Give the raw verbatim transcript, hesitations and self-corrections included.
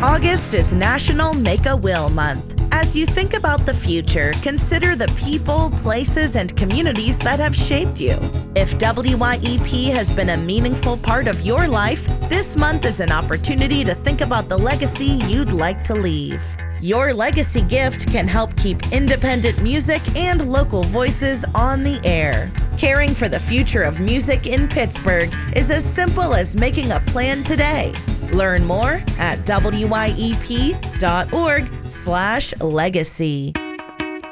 August is National Make-A-Will Month. As you think about the future, consider the people, places, and communities that have shaped you. If W Y E P has been a meaningful part of your life, this month is an opportunity to think about the legacy you'd like to leave. Your legacy gift can help keep independent music and local voices on the air. Caring for the future of music in Pittsburgh is as simple as making a plan today. Learn more at W Y E P dot org slash legacy.